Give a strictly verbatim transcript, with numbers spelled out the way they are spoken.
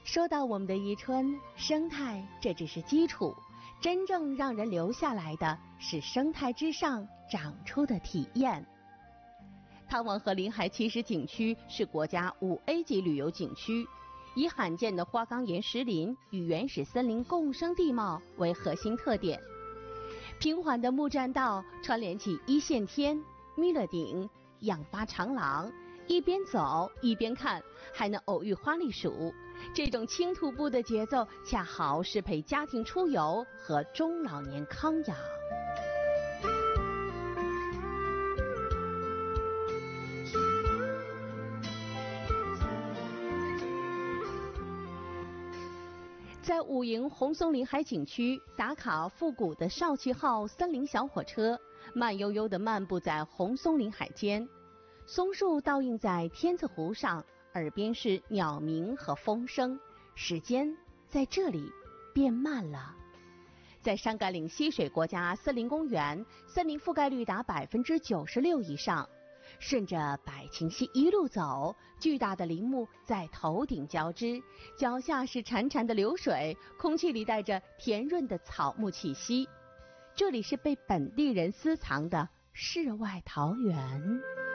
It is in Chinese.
说到我们的宜春，生态这只是基础，真正让人留下来的是生态之上长出的体验。汤王河临海七十景区是国家五 A 级旅游景区，以罕见的花岗岩石林与原始森林共生地貌为核心特点。平缓的木栈道串联起一线天、弥勒顶、仰八长廊，一边走一边看，还能偶遇花栗鼠。这种轻徒步的节奏恰好适配家庭出游和中老年康养。在武营红松林海景区打卡复古的少奇号森林小火车，慢悠悠地漫步在红松林海间，松树倒映在天子湖上，耳边是鸟鸣和风声，时间在这里变慢了。在山甘岭溪水国家森林公园，森林覆盖率达百分之九十六以上。顺着百情溪一路走，巨大的林木在头顶交织，脚下是潺潺的流水，空气里带着甜润的草木气息。这里是被本地人私藏的世外桃源。